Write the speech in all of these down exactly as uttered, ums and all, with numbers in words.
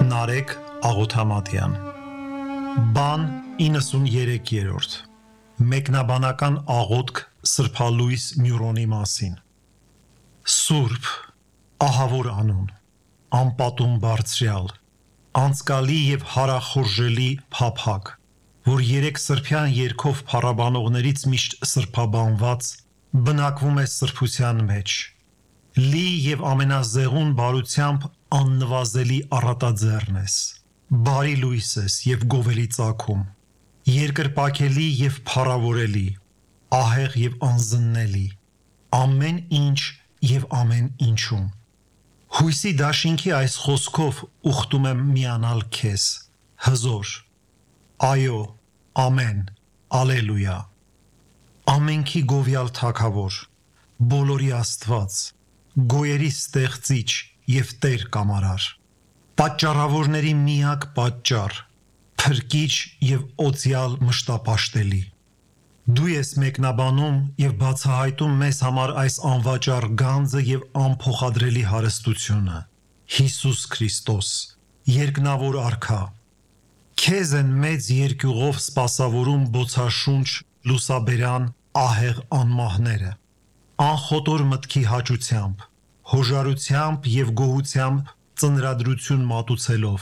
Նարեկ Աղոթամատյան Բան իննսուններորդ Մեկնաբանական աղոթք Սրբալույս Մյուրոնի մասին Սուրբ, ահավոր անուն, անպատում բարձրյալ, անցկալի և հարախորժելի փափակ, որ երեք սրբյան երգով փառաբանողներից միշտ սրբաբանված, բնակվում է սրբության մեջ, լի և ամենազեղուն բարությամբ աննվազելի առատաձեռն ես, բարի լույս ես և գովելի ծագում, երկրպագելի և փառավորելի, ահեղ և անզննելի, ամեն ինչ և ամեն ինչում։ Հույսի դաշինքի այս խոսքով ուխտում եմ միանալ քեզ, հզոր, այո, ամեն, ալելույա, ամենքի գովյալ թագավոր, բոլորի Աստված, գոյերի ստեղծիչ և Տեր կամարար, պատճառավորների միակ պատճառ, փրկիչ և օծյալ մշտապաշտելի։ Դու ես մեկնաբանում և բացահայտում մեզ համար այս անվաճառ գանձը և անփոխադրելի հարստությունը, Հիսուս Քրիստոս, երկնավոր Արքա։ Քեզ են մեծ երկյուղով սպասավորում բոցաշունչ, լուսաբերան, ահեղ անմահները, անխոտոր մտքի հաճությամբ, հոժարությամբ և գոհությամբ ծնրադրություն մատուցելով,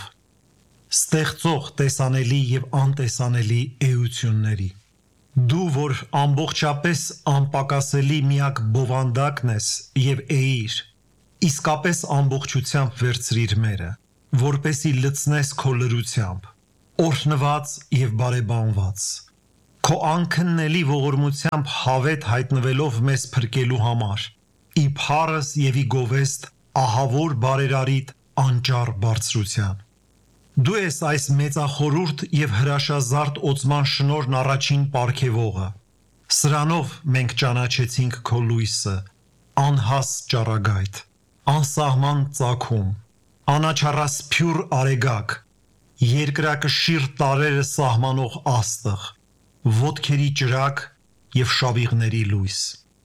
ստեղծող տեսանելի և անտեսանելի էությունների։ Դու, որ ամբողջապես անպակասելի միակ բովանդակն ես և էիր, իսկապես ամբողջությամբ վերցրիր մերը, որպեսզի լցնես քո լրությամբ, օրհնված և բարեբանված, քո անքննելի ողորմությամբ հավետ հայտնվելով մեզ փրկելու համար, ի փառս և ի գովեստ ահավոր բարերարիդ անճառ բարձրության։ Դու ես այս մեծախորհուրդ և հրաշազարդ օծման շնորհն առաջին պարգևողը, սրանով մենք ճանաչեցինք քո լույսը, անհաստ ճառագայթ, անսահման ծագում, անաչառասփյուռ արեգակ, երկրակշիռ տարրերը սահմանող աստղ, ոտքերի ճրագ և շավիղների լույս։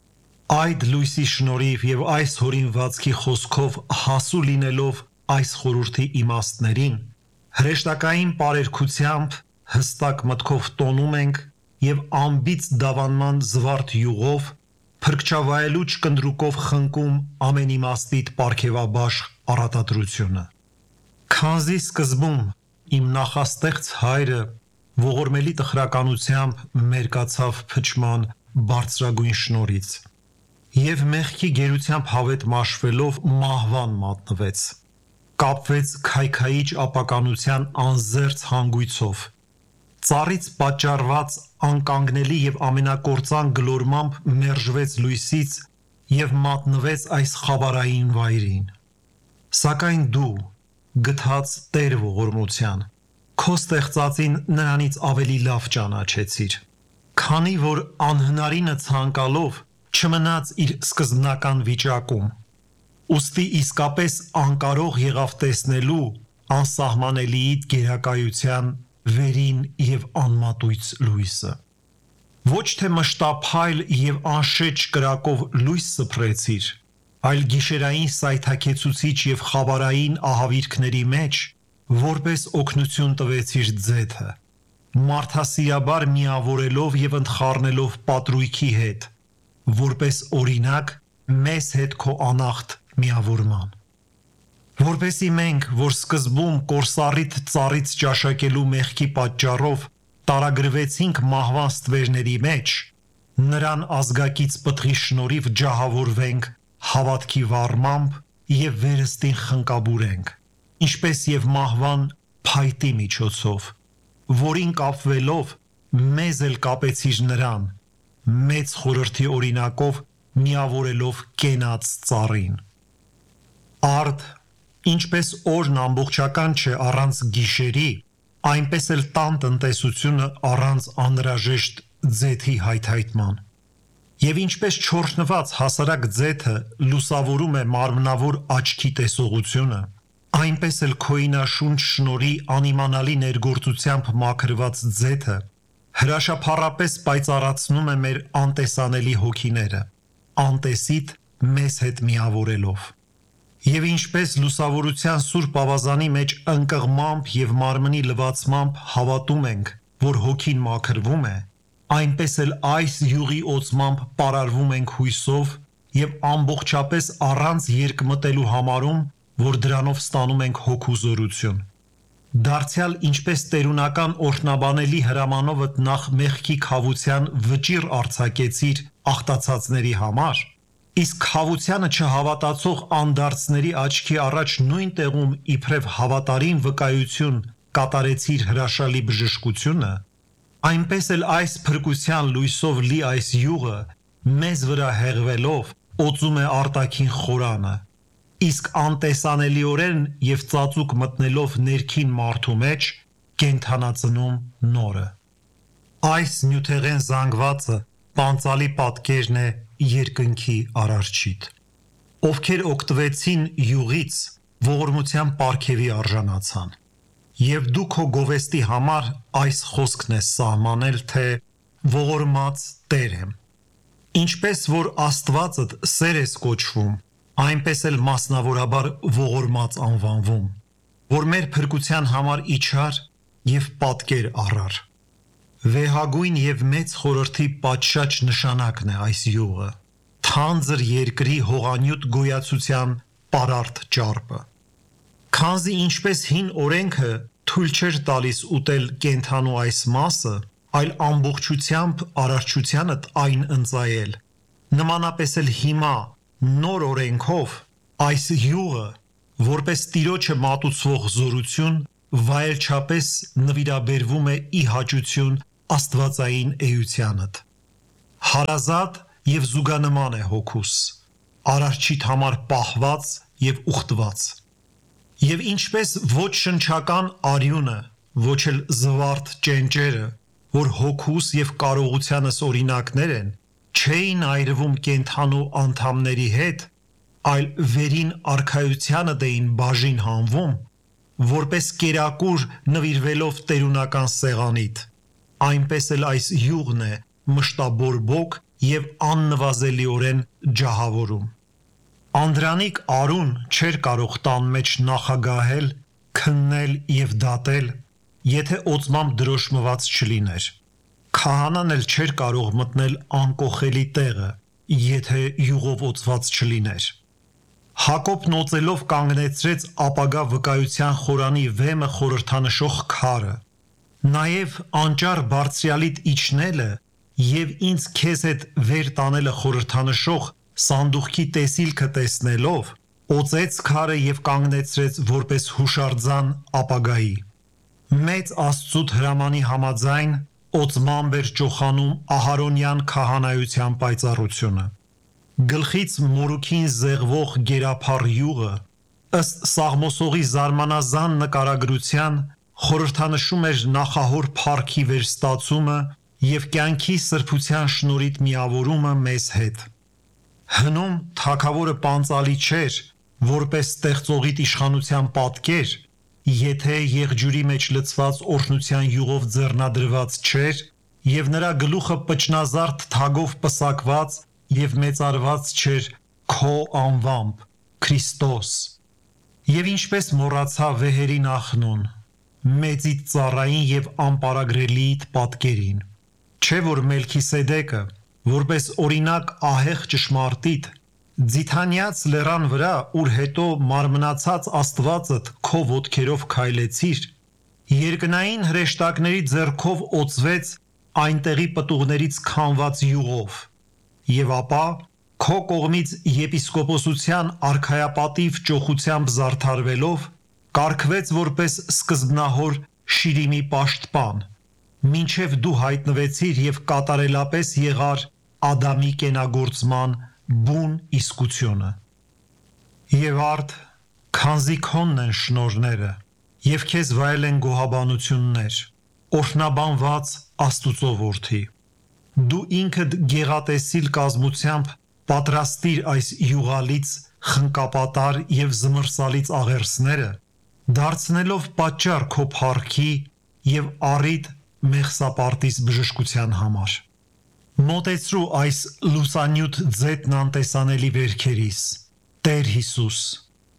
Այդ լույսի շնորհիվ և այս հորինվածքի խոսքով հասու լինելով այս խորհրդի իմաստներին, հրեշտակային պարերգությամբ հստակ մտքով տոնում ենք և անբիծ դավանման զվարթ յուղով, փրկչավայելու ճկնդրուկով խնկում ամեն իմաստիդ պարգևաբաշխ առատադրությունը։ Քանզի սկզբում իմ նախաստեղծ հայրը ողորմելի տխրականությամբ մերկացավ փչման բարձրագույն շնորհից և մեղքի գերությամբ հավետ մաշվելով մահվան մատնվեց, կապվեց քայքայիչ ապականության անզերծ հանգույցով, ծառից պատճառված անկանգնելի և ամենակործան գլորմամբ մերժվեց լույսից և մատնվեց այս խավարային վայրին։ Սակայն դու, գթած Տեր ողորմության, քո ստեղծածին նրանից ավելի լավ ճանաչեցիր, քանի որ անհնարինը ցանկալով չմնաց իր սկզբնական վիճակում, ուստի իսկապես անկարող եղավ տեսնելու անսահմանելիիդ գերակայության վերին և անմատույց լույսը։ Ոչ թե մշտափայլ և անշեջ կրակով լույս սփռեցիր, այլ գիշերային սայթաքեցուցիչ և խավարային ահավիրքների մեջ, որպես օգնություն տվեցիր ձեթը, մարդասիրաբար միավորելով և ընդխառնելով պատրույգի հետ, որպես օրինակ մեզ հետ քո անախտ միավորման։ Որպեսզի մենք, որ սկզբում կորսառիդ ծառից ճաշակելու մեղքի պատճառով տարագրվեցինք մահվան ստվերների մեջ, նրան ազգակից պտղի շնորհիվ ջահավորվենք հավատքի վառմամբ և վերստին խնկաբուրենք, ինչպես և մահվան փայտի միջոցով, որին կապվելով մեզ էլ կապեցիր նրան, մեծ խորհրդի օրինակով միավորելով կենաց ծառին։ Արդ, ինչպես օրն ամբողջական չէ առանց գիշերի, այնպես էլ տան տնտեսությունը առանց անհրաժեշտ ձեթի հայթայթման։ Եվ ինչպես չորհնված հասարակ ձեթը լուսավորում է մարմնավոր աչքի տեսողությունը, այնպես էլ քոյինաշունչ շնորհի անիմանալի ներգործությամբ մաքրված ձեթը հրաշափառապես պայծառացնում է մեր անտեսանելի հոգիները, անտեսիդ մեզ հետ միավորելով։ Եվ ինչպես լուսավորության սուրբ ավազանի մեջ ընկղմամբ և մարմնի լվացմամբ հավատում ենք, որ հոգին մաքրվում է, այնպես էլ այս յուղի օծմամբ պարարվում ենք հույսով և ամբողջապես առանց երկմտելու համարում, որ դրանով ստանում ենք հոգու զորություն։ Դարձյալ ինչպես տերունական օրհնաբանելի հրամանովդ նախ մեղքի քավության վճիռ արձակեցիր աղտացածների համար, իսկ քավությանը չհավատացող անդարձների աչքի առաջ նույն տեղում իբրև հավատարիմ վկայություն կատարեցիր հրաշալի բժշկությունը, այնպես էլ այս փրկության լույսով լի այս յուղը մեզ վրա հեղվելով օծում է արտաքին խորանը, իսկ անտեսանելիորեն և ծածուկ մտնելով ներքին մարդու մեջ կենդանացնում նորը։ Այս նյութեղեն զանգվածը պանծալի պատկերն է երկնքի Արարչիդ, ովքեր օգտվեցին յուղից ողորմության պարգևի արժանացան։ Եվ դու քո գովեստի համար այս խոսքն ես սահմանել, թե ողորմած Տեր եմ։ Ինչպես որ Աստվածդ սեր ես կոչվում, այնպես էլ մասնավորաբար ողորմած անվանվում, որ մեր փրկության համար իջար և պատկեր առար։ Վեհագույն և մեծ խորհրդի պատշաճ նշանակն է այս յուղը, թանձր երկրի հողանյութ գոյացության պարարտ ճարպը։ Քանզի ինչպես հին օրենքը թույլ չէր տալիս ուտել կենդանու այս մասը, այլ ամբողջությամբ արարչությանդ այն ընծայել, նմանապես էլ հիմա նոր օրենքով այս յուղը, որպես Տիրոջը մատուցվող զորություն, վայելչապես նվիրաբերվում է ի հաճություն աստվածային էությանդ։ Հարազատ և զուգանման է հոգուս, Արարչիդ համար պահված և ուխտված։ Եվ ինչպես ոչ շնչական արյունը, ոչ էլ զվարթ ճենճերը, որ հոգուս և կարողությանս օրինակներ են, չէին այրվում կենդանու անդամների հետ, այլ վերին արքայությանդ էին բաժին հանվում, որպես կերակուր նվիրվելով տերունական սեղանիդ, այնպես էլ այս յուղն է մշտաբորբոք և աննվազելիորեն ջահավորում։ Անդրանիկ Արուն չէր կարող տան մեջ նախագահել, քննել և դատել, եթե օծմամբ դրոշմված չլիներ։ Քահանան էլ չէր կարող մտնել անկոխելի տեղը, եթե յուղով օծված չլիներ։ Հակոբն օծելով կանգնեցրեց ապագա վկայության խորանի վեմը խորհրդանշող քարը։ Նաև անճար բարձրյալիդ իջնելը և ինձ քեզ հետ վեր տանելը խորհրդանշող սանդուղքի տեսիլքը տեսնելով, օծեց քարը և կանգնեցրեց որպես հուշարձան ապագայի։ Մեծ Աստծուդ հրամանի համաձայն օծմամբ էր ճոխանում Ահարոնյան քահանայության պայծառությունը։ Գլխից մորուքին զեղվող գերափառ յուղը, ըստ Սաղմոսողի զարմանազան նկարագրության, խորհրդանշում էր նախահոր փառքի վերստացումը և կյանքի սրբության շնորհիդ միավորումը մեզ հետ։ Հնում թագավորը պանծալի չէր, որպես ստեղծողիդ իշխանության պատկեր, եթե եղջյուրի մեջ լցված օրհնության յուղով ձեռնադրված չէր և նրա գլուխը պճնազարդ թագով պսակված և մեծարված չէր քո անվամբ, Քրիստոս։ Եվ ինչպես մոռացա վեհերի նախնուն, մեծիդ ծառային և անպարագրելիիդ պատկերին, չէ՞ որ Մելքիսեդեկը, որպես օրինակ ահեղ ճշմարտիտ, ձիթանյաց լեռան վրա, ուր հետո մարմնացած Աստվածդ քո ոտքերով քայլեցիր, երկնային հրեշտակների ձեռքով օծվեց այնտեղի պտուղներից քամված յուղով, և ապա քո կողմից եպիսկոպոսության արքայապատիվ ճոխությամբ զարդարվելով, կարգվեց որպես սկզբնահոր Շիրիմի պաշտպան, մինչև դու հայտնվեցիր և կատարելապես եղար Ադամի կենագործման բուն իսկությունը։ Եվ արդ, քանզի քոնն են շնորհները, և քեզ վայել են գոհաբանություններ, օրհնաբանված Աստուծո որդի, դու ինքդ գեղատեսիլ կազմությամբ պատրաստիր այս յուղալից խնկապատար և զմռսալից աղերսները, դարձնելով պատճառ քո փառքի և առիթ Մեղսապարտիս բժշկության համար։ Մոտեցրու այս լուսանյութ ձետն անտեսանելի վերքերիս, Տեր Հիսուս,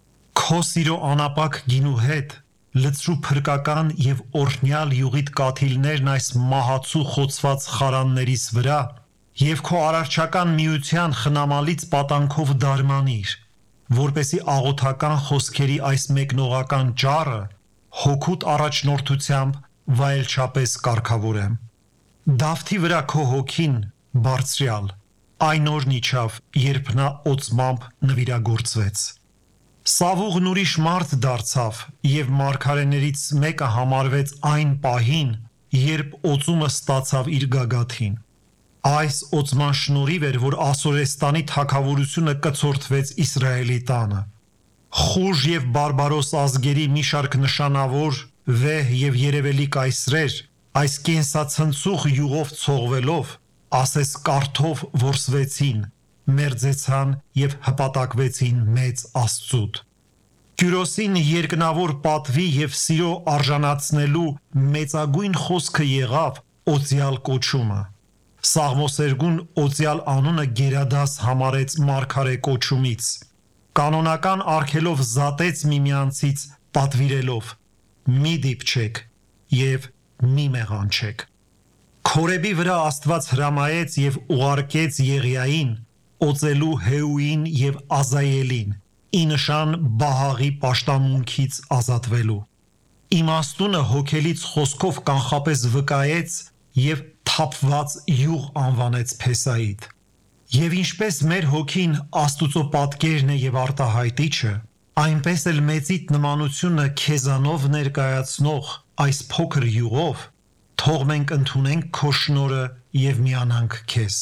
Քո սիրո անապակ գինու հետ լցրու փրկական եւ օրհնյալ յուղիդ կաթիլներն այս մահացու խոցված խարաններիս վրա եւ քո արարչական միության խնամալից պատանքով դարմանիր, որպեսի աղոթական խոսքերի այս մեկնողական ճառը հոգուտ առաջնորդությամբ վայելչապես կարգավորեմ։ Դավթի վրա քո հոգին բարձրյալ այն օրն իջավ, երբ նա օծմամբ նվիրագործվեց։ Սավուղն ուրիշ մարդ դարձավ եւ մարգարեներից մեկը համարվեց այն պահին, երբ օծումը ստացավ իր գագաթին։ Այս օծման շնորհիվ էր, որ Ասորեստանի թագավորությունը կցորդվեց Իսրայելի տանը։ Խուժ եւ բարբարոս ազգերի մի շարք նշանավոր, վեհ եւ երևելի կայսրեր այս կենսացնցուղ յուղով ցողվելով, ասես կարթով որսվեցին, մերձեցան եւ հպատակվեցին մեծ Աստծուտ։ Կյուրոսին երկնավոր պատվի եւ սիրո արժանացնելու մեծագույն խոսքը եղավ օծյալ կոչումը։ Սաղմոսերգուն օծյալ անունը գերադաս համարեց մարգարե կոչումից։ Կանոնական արգելով զատեց միմյանցից պատվիրելով. մի դիպչեք եւ մի մեղանչեք։ Քորեբի վրա Աստված հրամայեց եւ ուղարկեց Եղիային, օծելու Հեուին եւ Ազայելին, ի նշան Բահաղի պաշտամունքից ազատվելու։ Իմաստունը հոգելից խոսքով կանխապես վկայեց եւ թափված յուղ անվանեց Փեսայիդ։ Եվ ինչպես մեր հոգին Աստուծո պատկերն է եւ արտահայտիչը, այնպես էլ մեծիդ նմանությունը քեզանով ներկայացնող այս փոքր յուղով, թող մենք ընդունենք քո շնորհը եւ միանանք քեզ։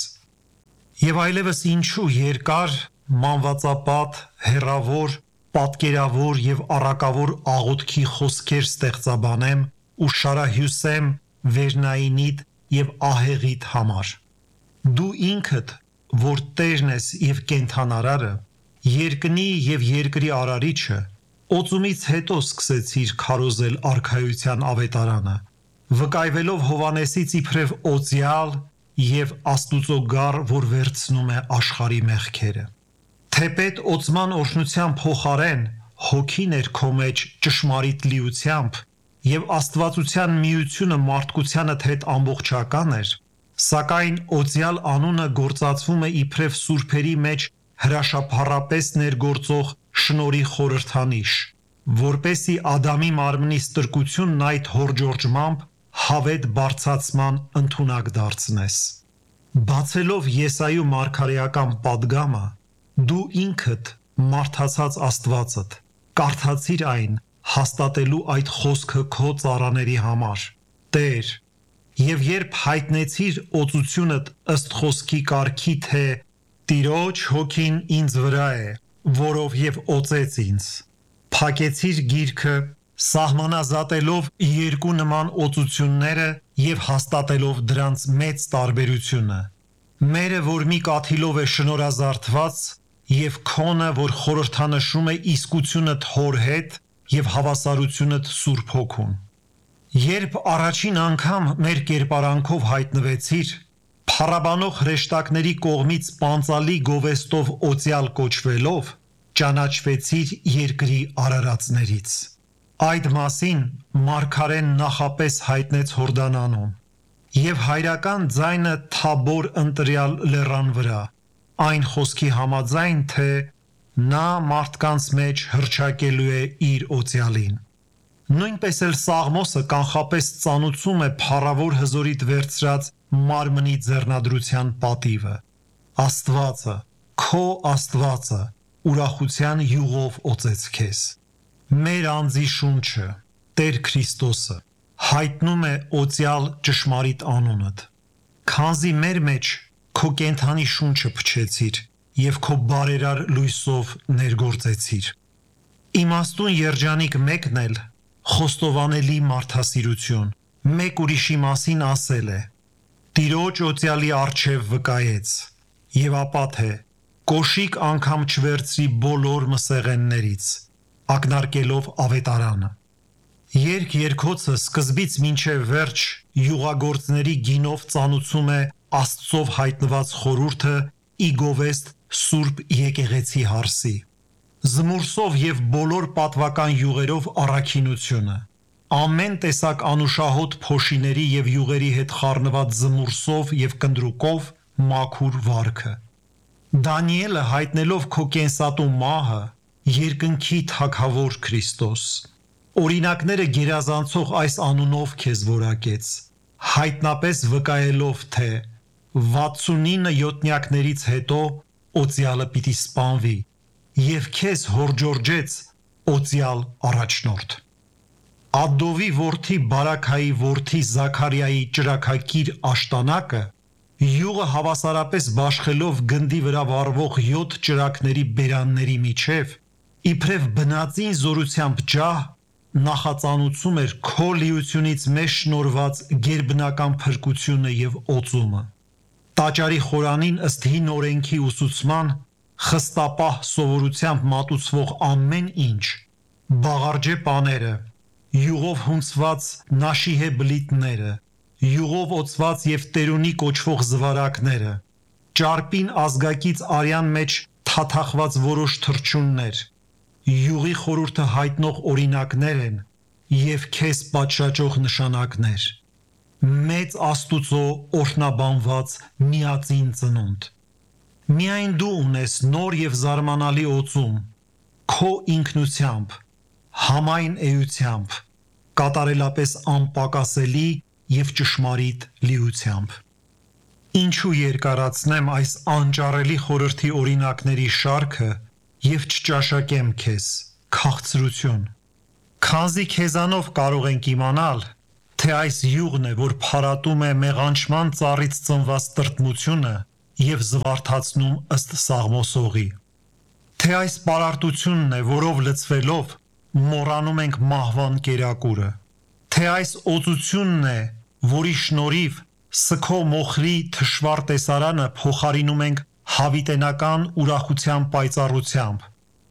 Եվ այլևս ինչու երկար, մանվածապատ, հեռավոր, պատկերավոր եւ առակավոր աղոթքի խոսքեր ստեղծաբանեմ ու շարահյուսեմ Վերնայինիդ եւ ահեղիդ համար։ Դու ինքդ, որ Տերն ես եւ կենթանարարը, երկնի եւ երկրի արարիչը, օծումից հետո սկսեցիր քարոզել արքայության ավետարանը, վկայվելով Հովանեսից իբրև օծյալ եւ Աստուծո գառ, որ վերցնում է աշխարհի մեղքերը։ Թեպետ օծման օրհնության փոխարեն հոգին էր քո մեջ ճշմարիտ լիությամբ եւ Աստվածության միությունը մարդկությանդ հետ ամբողջական էր, սակայն օծյալ անունը գործածվում է իբրև սուրբերի մեջ հրաշափառապես ներգործող շնորհի խորհրդանիշ, որպեսի Ադամի մարմնի ստրկությունն այդ հորժորջմամբ հավետ բարձացման ընդունակ դարձնես։ Բացելով Եսայու մարգարեական պատգամը, դու ինքդ մարդացած Աստվածդ կարդացիր այն, հաստատելու այդ խոսքը քո ծառաների համար, Տեր, եւ երբ հայտնեցիր օծությունդ ըստ խոսքի կարգի, թե Տիրոջ հոգին ինձ վրա է, որով եւ օծեց ինձ, փակեցիր գիրքը, սահմանազատելով երկու նման օծությունները եւ հաստատելով դրանց մեծ տարբերությունը, մերը, որ մի կաթիլով է շնորհազարդված, եւ քոնը, որ խորհրդանշում է իսկությունդ հոր հետ եւ հավասարությունդ Սուրբ Հոգուն։ Երբ առաջին անգամ մեր կերպարանքով հայտնվեցիր, փառաբանող հրեշտակների կողմից պանծալի գովեստով օծյալ կոչվելով, ճանաչվեցիր երկրի արարածներից։ Այդ մասին մարգարեն նախապես հայտնեց Հորդանանում, եւ հայրական ձայնը Թաբոր ընտրյալ լեռան վրա, այն խոսքի համաձայն, թե նա մարդկանց մեջ հռչակելու է իր օծյալին։ Նույնպես էլ Սաղմոսը կանխապես ծանուցում է փառավոր հզորիդ վերցրած մարմնի ձեռնադրության պատիվը։ Աստվածը, քո Աստվածը, ուրախության յուղով օծեց քեզ։ Մեր անձի շունչը, Տեր Քրիստոսը, հայտնում է օծյալ ճշմարիտ անունդ։ Քանզի մեր մեջ քո կենթանի շունչը փչեցիր եւ քո բարերար լույսով ներգործեցիր։ Իմաստուն երջանիկ մեկն էլ խոստովանելի մարդասիրություն, մեկ ուրիշի մասին ասել է. Տիրոջ օծյալի առջև վկայեց, եւ ապա թե կոշիկ անգամ չվերցրի բոլոր մսեղեններից, ակնարկելով ավետարանը։ Երկ երկոցը սկզբից մինչև վերջ յուղագործների գինով ծանուցում է Աստծով հայտնված խորհուրդը ի գովեստ Սուրբ եկեղեցի հարսի։ զմուրսով և բոլոր պատվական յուղերով առաքինությունը, ամեն տեսակ անուշահոտ փոշիների և յուղերի հետ խառնված զմուրսով և կնդրուկով մաքուր վարքը։ Դանիելը հայտնելով քո կենսատու մահը, երկնքի թագավոր Քրիստոս, օրինակները գերազանցող այս անունով քեզ որակեց, հայտնապես վկայելով, թե վաթսունինը յոթնյակներից հետո օծյալը պիտի սպանվի և քեզ հորդժորջեց օծյալ առաջնորդ։ Ադովի որդի Բարաքայի որդի Զաքարիայի ճրագակիր աշտանակը յուղը հավասարապես բաշխելով գնդի վրա վառվող յոթ ճրագների բերանների միջև, իբրև բնածին զորությամբ ջահ, նախածանուցում էր քո լիությունից մեզ շնորհված գերբնական փրկությունը և օծումը։ Տաճարի խորանին ըստ հին օրենքի ուսուցման, խստապահ սովորությամբ մատուցվող ամեն ինչ, բաղարջե պաները, յուղով հունցված նաշիհե բլիթները, յուղով օծված և տերունի կոչվող զվարակները, ճարպին ազգակից արյան մեջ թաթախված որոշ թռչուններ, յուղի խորհուրդը հայտնող օրինակներ են և քեզ պատշաճող նշանակներ։ Մեծ Աստուծո օրհնաբանված միածին ծնունդ, միայն դու ունես նոր և զարմանալի օծում, քո ինքնությամբ, համայն էությամբ, կատարելապես անպակասելի և ճշմարիտ լիությամբ։ Ինչու երկարացնեմ այս անճարելի խորհրդի օրինակների շարքը և չճաշակեմ քեզ, քաղցրություն, քանզի քեզանով կարող ենք իմանալ, թե այս յուղն է, որ փարատում է մեղանչման ծառից ծնված տրտմությունը և զվարթացնում ըստ Սաղմոս հողի, թե այս պարարտությունն է, որով լցվելով մոռանում ենք մահվան կերակուրը, թե այս օծությունն է, որի շնորհիվ Սգո մոխրի թշվառ տեսարանը փոխարինում ենք հավիտենական ուրախության պայծառությամբ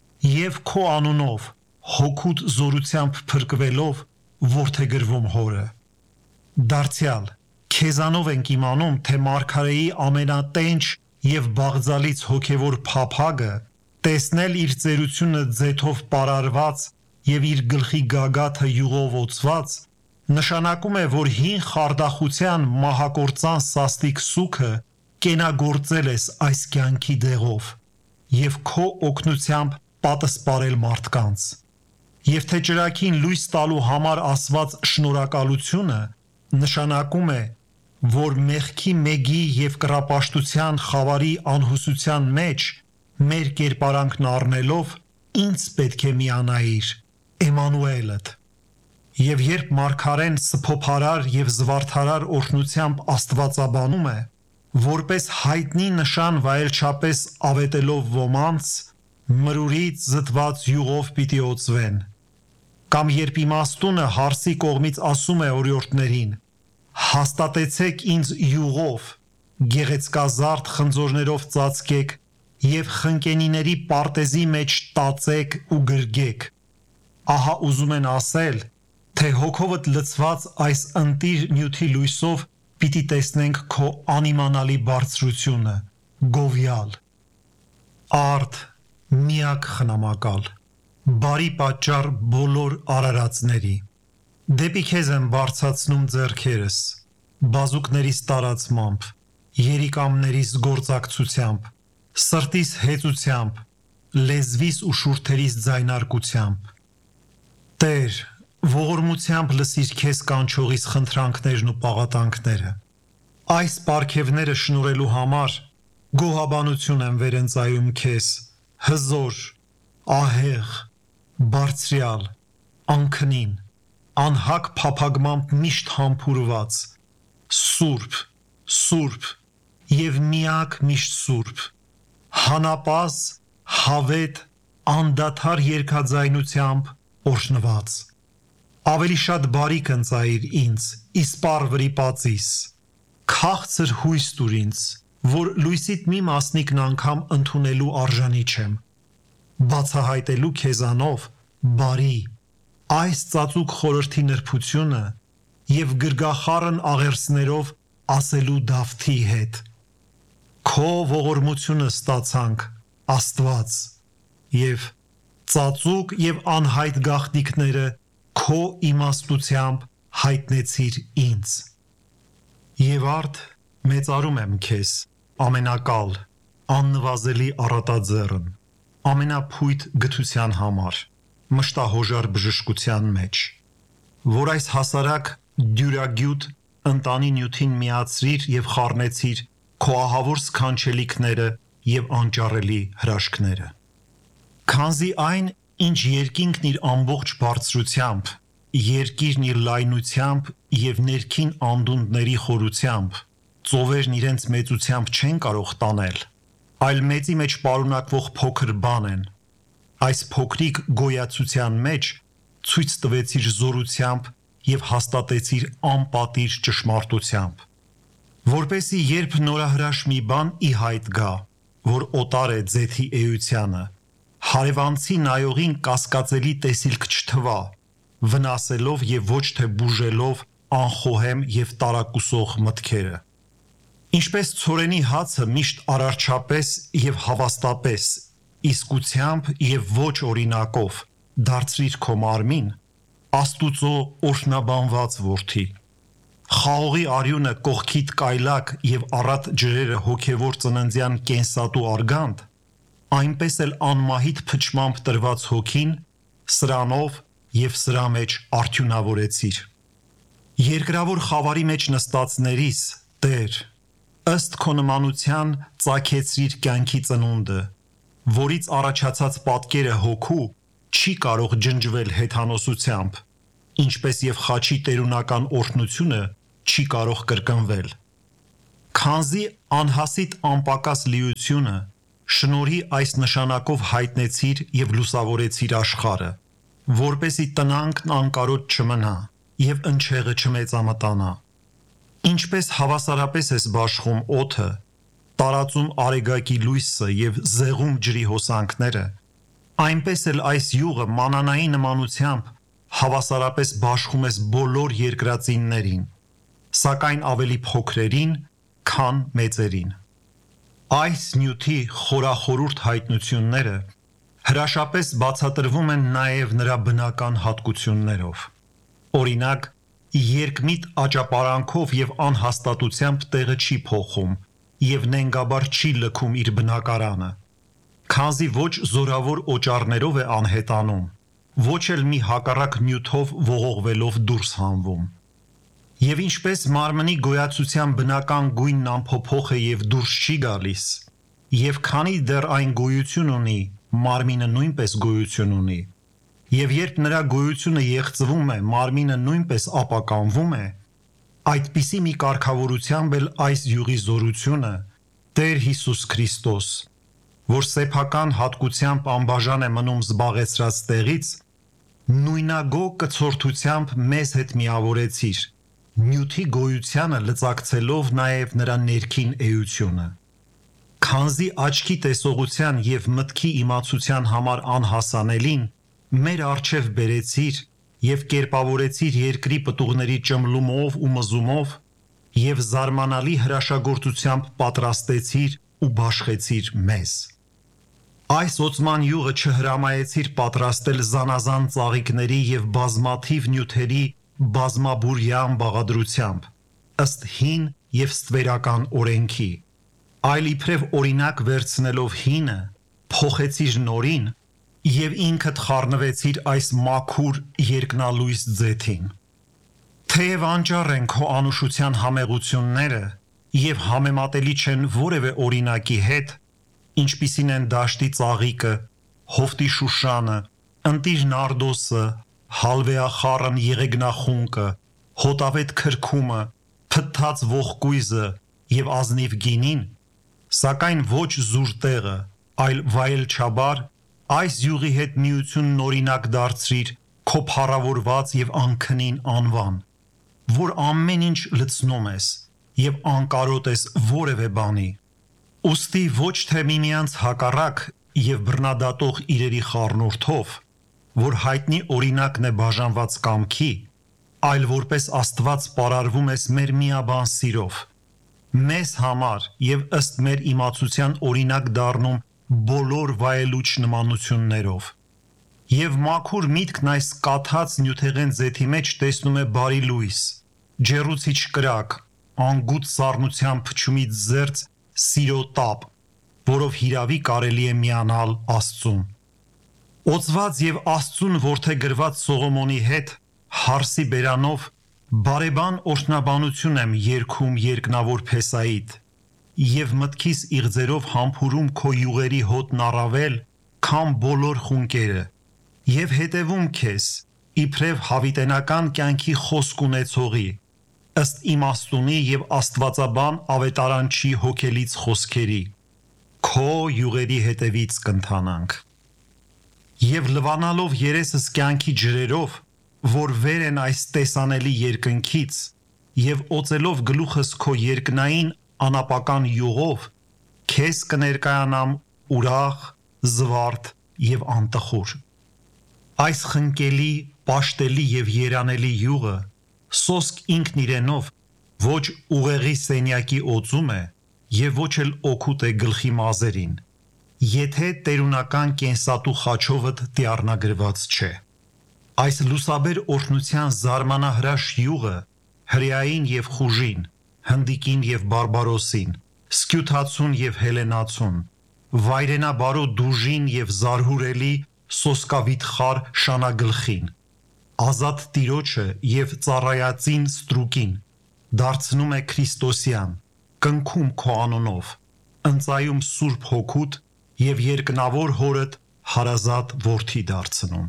և քո անունով հոգուդ զորությամբ փրկվելով որդեգրվում Հորը։ Դարձյալ, քեզանով ենք իմանում, թե մարգարեի ամենատենչ և բաղձալից հոգևոր փափագը տեսնել իր ծերությունը ձեթով պարարված և իր գլխի գագաթը յուղով օծված, նշանակում է, որ հին խարդախության մահակործան սաստիկ սուգը կենագործել ես այս կյանքի դեղով և քո օգնությամբ պատսպարել մարդկանց, և թե ճրագին լույս տալու համար ասված շնորհակալությունը նշանակում է, որ մեղքի մեգի և կռապաշտության խավարի անհուսության մեջ մեր կերպարանքն առնելով ինձ պետք է միանայիր, Էմանուելդ։ Եվ երբ մարգարեն սփոփարար և զվարթարար օրհնությամբ աստվածաբանում է, որպես հայտնի նշան վայելչապես ավետելով ոմանց, մրուրից զտված յուղով պիտի օծվեն, կամ երբ իմաստունը հարսի կողմից ասում է օրիորդներին. հաստատեցեք ինձ յուղով, գեղեցկազարդ խնձորներով ծածկեք և խնկենիների պարտեզի մեջ տածեք ու գրգեք, ահա ուզում են ասել, թե հոգովդ լցված այս ընտիր նյութի լույսով պիտի տեսնենք քո անիմանալի բարձրությունը, գովյալ, արդ, միակ խնամակալ, բարի պատճառ բոլոր արարածների, դեպի քեզ եմ բարձրացնում ձեռքերս, բազուկներիս տարածմամբ, երիկամներիս գործակցությամբ, սրտիս հեծությամբ, լեզվիս ու շուրթերիս ձայնարկությամբ։ Տեր, ողորմությամբ լսիր քեզ կանչողիս խնդրանքներն ու պաղատանքները։ Այս պարգևները շնորհելու համար գոհաբանություն եմ վերընծայում քեզ, հզոր, ահեղ, բարձրյալ, անքնին, անհակ փափագմամբ միշտ համբուրված, սուրբ, սուրբ և միակ միշտ սուրբ, հանապազ, հավետ, անդադար երգաձայնությամբ օրհնված։ Ավելի շատ բարիք ընծայիր ինձ, իսպառ վրիպածիս, քաղցր հույս տուր ինձ, որ լույսիդ մի մասնիկն անգամ ընդունելու արժանի չեմ, բացահայտելու քեզանով բարի, այս ծածուկ խորհրդի նրբությունը և գրգախառն աղերսներով ասելու դավթի հետ։ Քո ողորմությունը ստացանք, Աստված, և Ծածուկ եւ անհայտ գաղտնիքները քո իմաստությամբ հայտնեցիր ինձ։ Եվ արդ մեծարում եմ քեզ, ամենակալ, աննվազելի առատաձեռն, ամենափույթ գթության համար, մշտահոժար բժշկության մեջ, որ այս հասարակ դյուրագյուտ ընտանի նյութին միացրիր եւ խառնեցիր քո ահավոր սքանչելիքները եւ անճառելի հրաշքները։ Քանզի այն, ինչ երկինքն իր ամբողջ բարձրությամբ, երկիրն իր լայնությամբ եւ ներքին անդունդների խորությամբ, ծովերն իրենց մեծությամբ չեն կարող տանել, այլ մեծի մեջ պարունակվող փոքր բան են, այս փոքրիկ գոյացության մեջ ցույց տվեցիր զորությամբ եւ հաստատեցիր անպատիժ ճշմարտությամբ, որպեսի երբ նորահրաշ մի բան ի հայտ գա, որ օտար է ձեթի էությանը, հարևանցի նայողին կասկածելի տեսիլք չթվա, վնասելով եւ ոչ թե բուժելով անխոհեմ եւ տարակուսող մտքերը։ Ինչպես ցորենի հացը միշտ արարչապես եւ հավաստապես, իսկությամբ եւ ոչ օրինակով դարձրիր քո մարմին, Աստուծո օրհնաբանված որդի, խաղողի արյունը կողքիդ կայլակ եւ առատ ջրերը հոգեվոր ծննդյան կենսատու արգանդ, այնպես էլ անմահիտ փչմամբ տրված հոգին սրանով եւ սրա մեջ արդյունավորեցիր։ Երկրավոր խավարի մեջ նստածներիս, Տեր, ըստ քո նմանության ծագեցրիր կյանքի ծնունդը, որից առաջացած պատկերը հոգու չի կարող ջնջվել հեթանոսությամբ, ինչպես եւ խաչի տերունական օրհնությունը չի կարող կրկնվել։ Քանզի անհասիտ անպակաս լիությունը շնորհի այս նշանակով հայտնեցիր եւ լուսավորեցիր աշխարհը, որպեսի տնանքն անկարոտ չմնա եւ ընչեղը չմեծամտանա։ Ինչպես հավասարապես ես բաշխում օդը, տարածում արեգակի լույսը եւ զեղում ջրի հոսանքները, այնպես էլ այս յուղը մանանայի նմանությամբ հավասարապես բաշխում ես բոլոր երկրածիններին, սակայն ավելի փոքրերին, քան մեծերին։ Այս նյութի խորախորուրդ հայտնությունները հրաշապես բացատրվում են նաև նրա բնական հատկություններով։ Օրինակ, երկմիտ աճապարանքով եւ անհաստատությամբ տեղը չի փոխում եւ նենգաբար չի լքում իր բնակարանը, քանզի ոչ զորավոր օճառներով է անհետանում, ոչ էլ մի հակառակ նյութով ողողվելով դուրս հանվում։ Եվ ինչպես մարմնի գոյացության բնական գույնն անփոփոխ է եւ դուրս չի գալիս, եւ քանի դեռ այն գոյություն ունի, մարմինը նույնպես գոյություն ունի, եւ երբ նրա գոյությունը եղծվում է, մարմինը նույնպես ապականվում է, այդպիսի մի կարգավորությամբ էլ այս յուղի զորությունը, Տեր Հիսուս Քրիստոս, որ սեփական հատկությամբ անբաժան է մնում զբաղեցրած տեղից, նույնագո կցորդությամբ մեզ հետ միավորեցիր, նյութի գոյությանը լծակցելով նաև նրա ներքին էությունը։ Քանզի աչքի տեսողության եւ մտքի իմացության համար անհասանելին մեր առջև բերեցիր եւ կերպավորեցիր երկրի պտուղների ճմլումով ու մզումով եւ զարմանալի հրաշագործությամբ պատրաստեցիր ու բաշխեցիր մեզ։ Այս օծման յուղը չհրամայեցիր պատրաստել զանազան ծաղիկների եւ բազմաթիվ նյութերի բազմաբուրյան բաղադրությամբ, ըստ հին եւ ստվերական օրենքի, այլ իբրև օրինակ վերցնելով հինը, փոխեցիր նորին եւ ինքդ խառնվեցիր այս մաքուր երկնալույս ձեթին։ Թեև անճառ են քո անուշության համեղությունները եւ համեմատելի չեն որևէ օրինակի հետ, ինչպիսին են դաշտի ծաղիկը, հովտի շուշանը, ընտիր նարդոսը, հալվեախառն եղեգնախունկը, հոտավետ քրքումը, փթթած ողկույզը եւ ազնիվ գինին, սակայն ոչ զուր տեղը, այլ վայելչաբար այս յուղի հետ միությունն օրինակ դարձրիր քո փառավորված եւ անքնին անվան, որ ամեն ինչ լցնում ես եւ անկարոտ ես որևէ բանի։ Ուստի ոչ թե միմյանց հակառակ եւ բռնադատող իրերի խառնուրդով, որ հայտնի օրինակն է բաժանված կամքի, այլ որպես Աստված պարարվում ես մեր միաբան սիրով, մեզ համար եւ ըստ մեր իմացության օրինակ դառնում բոլոր վայելուչ նմանություններով, Եվ մաքուր միտքն այս կաթած նյութեղեն ձեթի մեջ տեսնում է բարի լույս, ջեռուցիչ կրակ, անգութ սառնության փչումից զերծ սիրո տապ, որով հիրավի կարելի է միանալ Աստծուն։ Օծված եւ Աստծուն որդեգրված Սողոմոնի հետ հարսի բերանով բարեբան օրհնաբանություն եմ երգում երկնավոր Փեսայիդ եւ մտքիս իղձերով համբուրում քո յուղերի հոտն առավել, քան բոլոր խունկերը, եւ հետևում քեզ իբրև հավիտենական կյանքի խոսք ունեցողի, ըստ իմաստունի եւ աստվածաբան ավետարանչի հոգելից խոսքերի, քո յուղերի հետևից կընթանանք։ Եվ լվանալով երեսս կյանքի ջրերով, որ վեր են այս տեսանելի երկնքից, եւ օծելով գլուխս քո երկնային անապական յուղով, քեզ կներկայանամ ուրախ, զվարթ եւ անտխուր։ Այս խնկելի, պաշտելի եւ երանելի յուղը սոսկ ինքն իրենով ոչ ուղեղի սենյակի օծում է եւ ոչ էլ օգուտ է գլխի մազերին, եթե տերունական կենսատու խաչովդ դիառնագրված չէ։ Այս լուսաբեր օրհնության զարմանահրաշ յուղը հրեային եւ խուժին, հնդիկին եւ բարբարոսին, սկյութացուն եւ հելենացուն, վայրենաբարո դուժին եւ զարհուրելի սոսկավիթ խար շանագլխին, ազատ տիրոջը եւ ծառայածին ստրուկին դարձնում է քրիստոսյան, կնքում քո անունով, ընծայում Սուրբ Հոգուտ եւ երկնավոր հորդ հարազատ որդի դարձնում։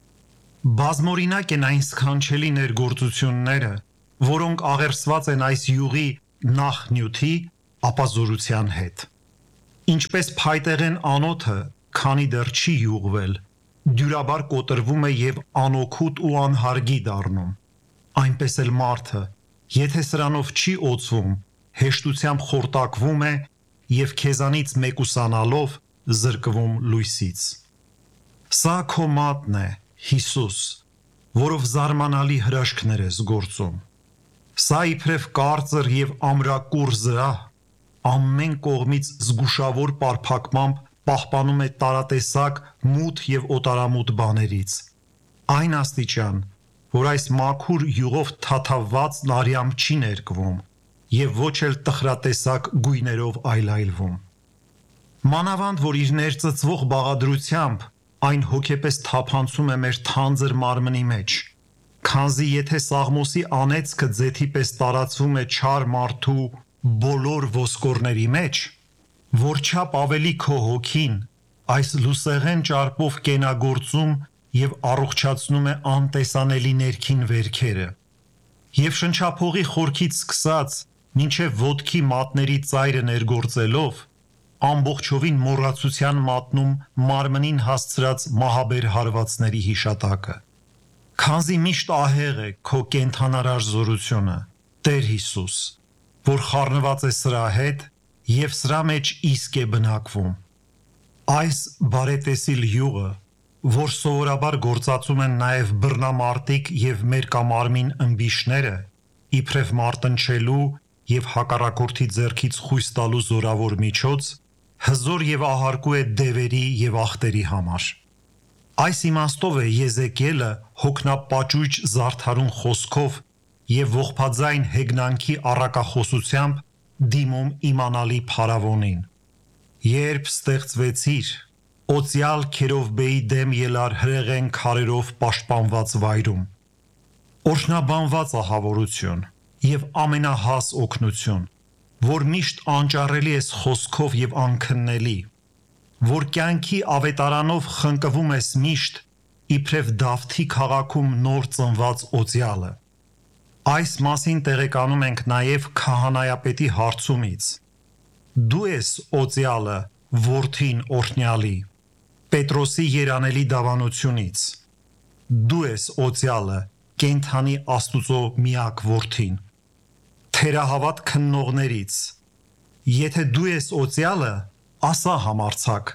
Բազմօրինակ են այն սքանչելի ներգործությունները, որոնք աղերսված են այս յուղի նախ նյութի, ապա զորության հետ։ Ինչպես փայտեղեն անոթը, քանի դեռ չի յուղվել, դյուրաբար կոտրվում է եւ անօգուտ ու անհարգի դառնում, այնպես էլ մարդը, եթե սրանով չի օծվում, հեշտությամբ խորտակվում է եւ քեզանից մեկուսանալով զրկվում լույսից։ Սա քո մատն է, Հիսուս, որով զարմանալի հրաշքներ ես գործում։ Սա իբրև կարծր եւ ամրակուր զրահ, ամեն կողմից զգուշավոր պարփակմամբ պահպանում է տարատեսակ մութ եւ օտարամութ բաներից։ Այն աստիճան, որ այս մաքուր յուղով թաթավված նարյամբ չի ներկվում եւ ոչ էլ տխրատեսակ գույներով այլայլվում։ Մանավանդ, որ իր ներծծվող բաղադրությամբ այն հոգեպես թափանցում է մեր թանձր մարմնի մեջ, քանզի եթե Սաղմոսի անեծքը ձեթի պես տարածվում է չար մարդու բոլոր ոսկորների մեջ, որչափ ավելի քո հոգին այս լուսեղեն ճարպով կենագործում եւ առողջացնում է անտեսանելի ներքին վերքերը, եւ շնչափողի խորքից սկսած մինչև ոտքի մատների ծայրը ներգործելով, ամբողջովին մոռացության մատնում մարմնին հասցրած մահաբեր հարվածների հիշատակը։ Քանզի միշտ ահեղ է քո կենթանարար զորությունը, Տեր Հիսուս, որ խառնված է սրա հետ եւ սրա մեջ իսկ է բնակվում։ Այս բարետեսիլ յուղը, որ սովորաբար գործածում են նաեւ բռնամարտիկ եւ մերկամարմին ըմբիշները, իբրև մարտնչելու եւ հակառակորդի ձեռքից խույս տալու զորավոր միջոց, հզոր եւ ահարկու է դևերի եւ ախտերի համար։ Այս իմաստով է Եզեկիելը հոգնապաճույճ զարդարուն խոսքով եւ ողբաձայն հեգնանքի առակախոսությամբ դիմում իմանալի փարավոնին։ Երբ ստեղծվեցիր, օծյալ Քերովբեի դեմ ելար հրեղեն քարերով պաշտպանված վայրում։ Օրհնաբանված ահավորություն եւ ամենահաս օգնություն, որ միշտ անճարելի ես խոսքով եւ անքննելի, որ կյանքի ավետարանով խնկվում ես միշտ, իբրև Դավթի քաղաքում նոր ծնված օծյալը։ Այս մասին տեղեկանում ենք նաեւ քահանայապետի հարցումից։ Դու ես օծյալը, որդին օրհնյալի, Պետրոսի երանելի դավանությունից։ Դու ես օծյալը, կենթանի Աստուծո միակ որդին, թերահավատ քննողներից։ Եթե դու ես օծյալը, ասա համարձակ։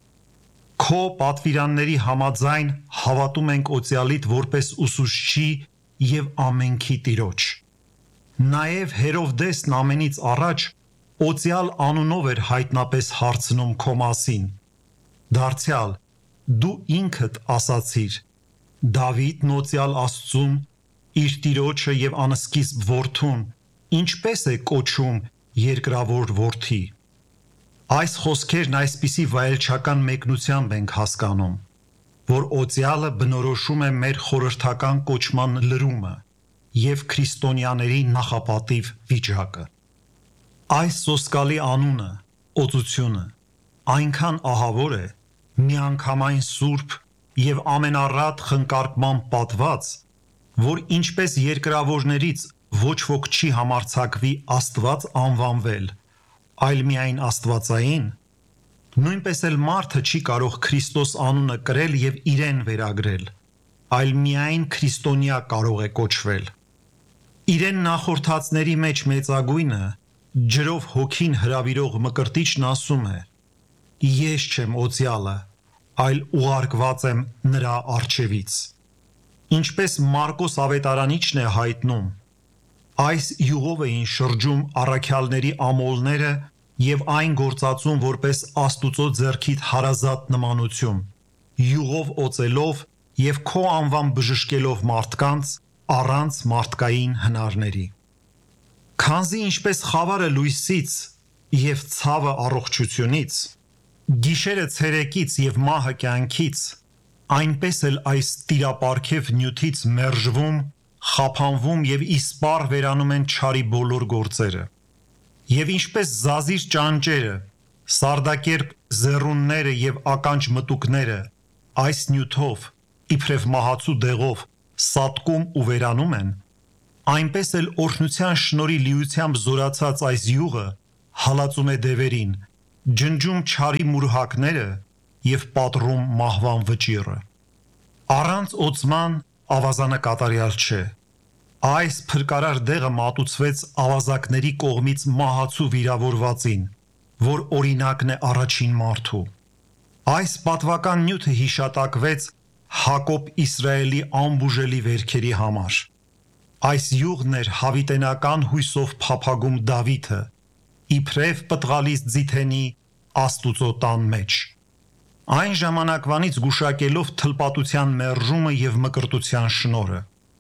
Քո պատվիրանների համաձայն հավատում ենք օծյալիդ որպես ուսուցչի եւ ամենքի Տիրոջ։ Նաեւ Հերովդեսն ամենից առաջ օծյալ անունով էր հայտնապես հարցնում քո մասին։ Դարձյալ, դու ինքդ ասացիր. Դավիթ նոցյալ Աստծուն իր տիրոջը եւ անսկիզբ որդուն ինչպես է կոչում երկրավոր որդի։ Այս խոսքերն այսպիսի վայելչական մեկնությամբ ենք հասկանում, որ օծյալը բնորոշում է մեր խորհրդական կոչման լրումը եւ քրիստոնյաների նախապատիվ վիճակը։ Այս սոսկալի անունը, օծությունը, այնքան ահավոր է, միանգամայն սուրբ եւ ամենառատ խնկարկման պատված, որ ինչպես երկրավորներից ոչ ոք չի համարձակվի Աստված անվանվել, այլ միայն Աստվածային, նույնպես էլ մարդը չի կարող Քրիստոս անունը կրել եւ իրեն վերագրել, այլ միայն քրիստոնյա կարող է կոչվել։ Իրեն նախորդածների մեջ մեծագույնը, ջրով հոգին հրավիրող Մկրտիչն ասում է. Ես չեմ օծյալը, այլ ուղարկված եմ նրա առջևից։ Ինչպես Մարկոս ավետարանիչն է հայտնում, այս յուղով էին շրջում առաքյալների ամոլները եւ այն գործածում որպես Աստուծո ձեռքիդ հարազատ նմանություն, յուղով օծելով եւ քո անվան բժշկելով մարդկանց առանց մարդկային հնարների։ Քանզի ինչպես խավարը լույսից եւ ցավը առողջությունից, գիշերը ցերեկից եւ մահը կյանքից, այնպես էլ այս տիրապարքև նյութից մերժվում, խափանվում եւ իսպառ վերանում են չարի բոլոր գործերը։ Եվ ինչպես զազիր ճանճերը, սարդակերպ զեռունները եւ ականջ մտուկները այս նյութով, իբրև մահացու դեղով, սատկում ու վերանում են, այնպես էլ օրհնության շնորհի լիությամբ զորացած այս յուղը հալածում է դևերին, ջնջում չարի մուրհակները եւ պատռում մահվան վճիռը։ Առանց օծման ավազանը կատարյալ չէ։ Այս փրկարար դեղը մատուցվեց ավազակների կողմից մահացու վիրավորվածին, որ օրինակն է առաջին մարդու։ Այս պատվական նյութը հիշատակվեց Հակոբ Իսրայելի անբուժելի վերքերի համար։ Այս յուղն էր հավիտենական հույսով փափագում Դավիթը, իբրև պտղալից ձիթենի Աստուծո տան մեջ։ Այն ժամանակվանից գուշակելով թլպատության մերժումը եւ մկրտության շնորհը։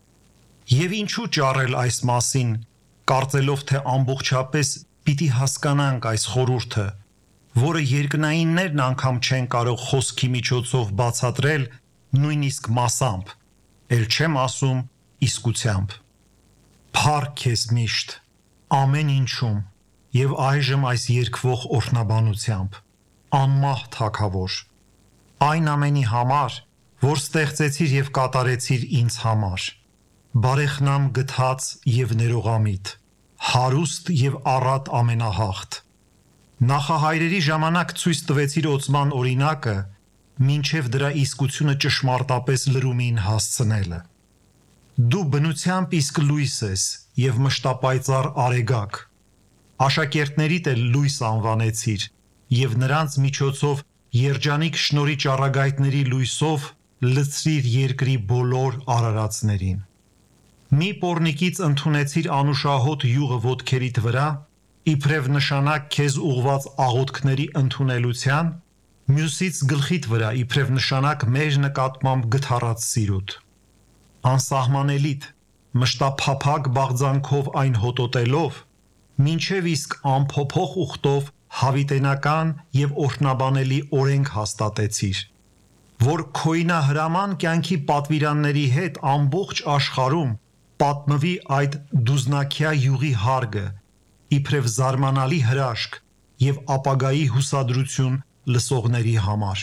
Եվ ինչու ճառել այս մասին, կարծելով թե ամբողջապես պիտի հասկանանք այս խորհուրդը, որը երկնայիններն անգամ չեն կարող խոսքի միջոցով բացատրել նույնիսկ մասամբ, ել չեմ ասում իսկությամբ։ Փառք քեզ միշտ, ամեն ինչում եւ այժմ այս երկվող օրհնաբանությամբ, անմահ Թագավոր, այն ամենի համար, որ ստեղծեցիր եւ կատարեցիր ինձ համար, բարեխնամ գթած եւ ներողամիտ, հարուստ եւ առատ ամենահաղթ։ Նախահայրերի ժամանակ ցույց տվեցիր օծման օրինակը, մինչև դրա իսկությունը ճշմարտապես լրումին հասցնելը։ Դու բնությամբ իսկ լույս ես եւ մշտապայծառ արեգակ։ Աշակերտներիդ էլ լույս անվանեցիր եւ նրանց միջոցով երջանիկ շնորհի ճառագայթների լույսով լցրիր երկրի բոլոր արարածներին։ Մի պոռնիկից ընդունեցիր անուշահոտ յուղը ոտքերիդ վրա, իբրև նշանակ քեզ ուղված աղոթքների ընդունելության, մյուսից գլխիդ վրա իբրև նշանակ մեր նկատմամբ գթառած սիրուտ։ Անսահմանելիդ, մշտափափակ բաղձանքով այն հոտոտելով, մինչև իսկ անփոփոխ ուխտով հավիտենական եւ օրհնաբանելի օրենք հաստատեցիր, որ քոյնահրաման կյանքի պատվիրանների հետ ամբողջ աշխարհում պատմվի այդ դուզնակյա յուղի հարգը, իբրև զարմանալի հրաշք եւ ապագայի հուսադրություն լսողների համար։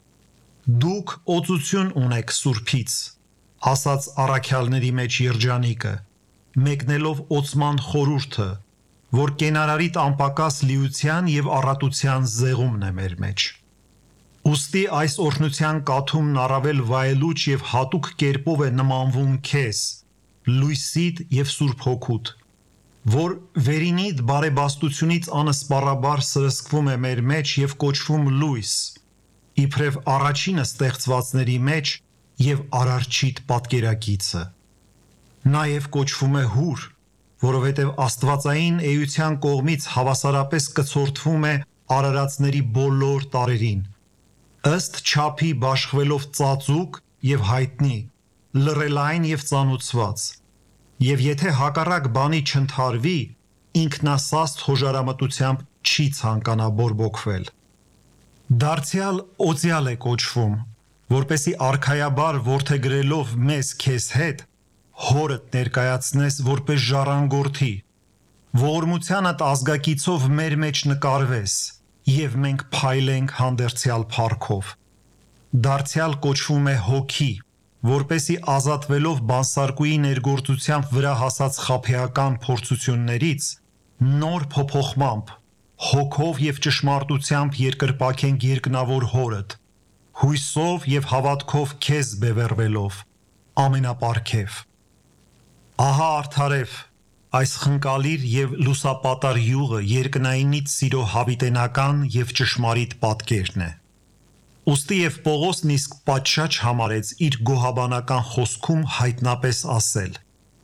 Դուք օծություն ունեք Սուրբից, ասաց առաքյալների մեջ երջանիկը, մեկնելով օծման խորհուրդը, որ կենարարիտ անպակաս լիության եւ առատության զեղումն է մեր մեջ։ Ուստի այս օրհնության կաթումն առավել վայելուչ եւ հատուկ կերպով է նմանվում քեզ, լույսիդ եւ Սուրբ Հոգուտ, որ վերինիդ բարեբաստությունից անսպառաբար սրսկվում է մեր մեջ եւ կոչվում լույս, իբրև առաջինը ստեղծվածների մեջ եւ արարչիտ պատկերակիցը։ Նաեւ կոչվում է հուր, որովհետեւ աստվածային էության կողմից հավասարապես կցորդվում է արարածների բոլոր տարերին, ըստ չափի բաշխվելով ծածուկ եւ հայտնի, լռելային եւ ծանուցված, եւ եթե հակառակ բանի չընթարվի, ինքնասաստ խոժարամտությամբ չի ցանկանա բորբոքվել։ Դարձյալ օծյալ է կոչվում, որպեսի արքայաբար որդեգրելով մեզ քեզ հետ, հորդ ներկայացնես որպես ժառանգորդի, ողորմությանդ ազգակիցով մեր մեջ նկարվես, եւ մենք փայլենք հանդերձյալ փառքով։ Դարձյալ կոչվում է հոգի, որպեսի ազատվելով բանսարկուի ներգործությամբ վրա հասած խաբեական փորձություններից, նոր փոփոխմամբ, հոգով եւ ճշմարտությամբ երկրպագենք երկնավոր հորդ, հույսով եւ հավատքով քեզ բևեռվելով, ամենապարքև։ Ահա արդարև, այս խնկալիր եւ լուսապատար յուղը երկնայինից սիրո հավիտենական եւ ճշմարիտ պատկերն է։ Ուստի եւ Պողոսն իսկ պատշաճ համարեց իր գոհաբանական խոսքում հայտնապես ասել.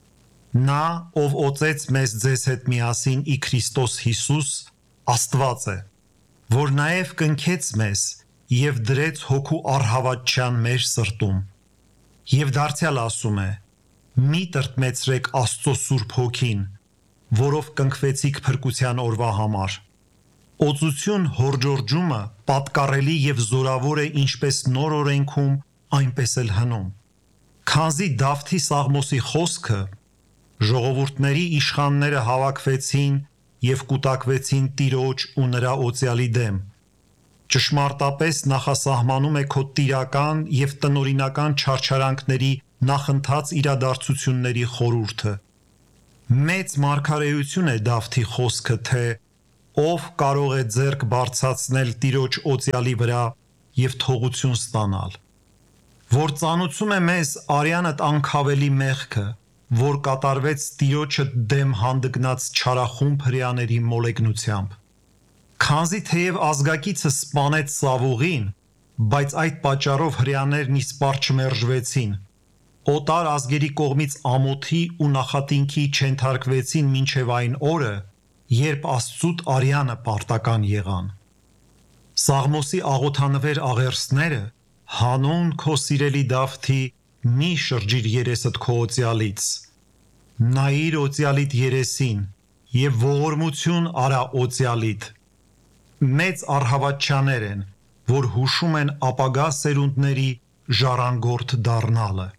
Նա, ով օծեց մեզ ձեզ հետ միասին ի Քրիստոս Հիսուս, Աստված է, որ նաեւ կնքեց մեզ եւ դրեց հոգու առհավատչյան մեր սրտում։ Եվ դարձյալ ասում է. մի տրտմեցրեք Աստծո Սուրբ Հոգին, որով կնքվեցիք փրկության օրվա համար։ Օծություն հորջորջումը պատկառելի եւ զորավոր է ինչպես նոր օրենքում, այնպես էլ հնում։ Քանզի Դավթի Սաղմոսի խոսքը ժողովուրդների իշխանները հավաքվեցին եւ կուտակվեցին Տիրոջ ու նրա օծյալի դեմ, ճշմարտապես նախասահմանում է քո տիրական եւ տնօրինական չարչարանքների նախընթաց իրադարձությունների խորհուրդը։ Մեծ մարգարեություն է Դավթի խոսքը, թե ով կարող է ձեռք բարձրացնել Տիրոջ օծյալի վրա եւ թողություն ստանալ, որ ծանուցում է մեզ արյանդ անկավելի մեղքը, որ կատարվեց Տիրոջը դեմ հանդգնած չարախումբ հրեաների մոլեգնությամբ։ Քանզի թեև ազգակիցը սպանեց Սավուղին, բայց այդ պատճառով հրեաներն իսպառ չմերժվեցին, օտար ազգերի կողմից ամոթի ու նախատինքի չենթարկվեցին մինչև այն օրը, երբ Աստծուտ արյանը պարտական եղան։ Սաղմոսի աղոթանվեր աղերսները հանուն քո սիրելի Դավթի մի շրջիր երեսդ քո օծյալից, նայիր օծյալիդ երեսին եւ ողորմություն արա օծյալիդ։ Մեծ առհավատչաներ են, որ հուշում են ապագա սերունդների ժառանգորդ դառնալը։